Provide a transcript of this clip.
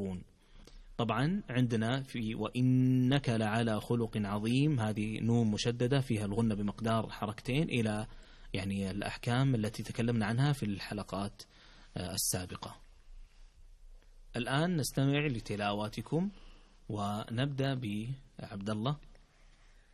يكون. طبعا عندنا في وإنك لعلى خلق عظيم، هذه نون مشددة فيها الغنة بمقدار حركتين إلى يعني الأحكام التي تكلمنا عنها في الحلقات السابقة. الآن نستمع لتلاواتكم ونبدأ بعبد الله.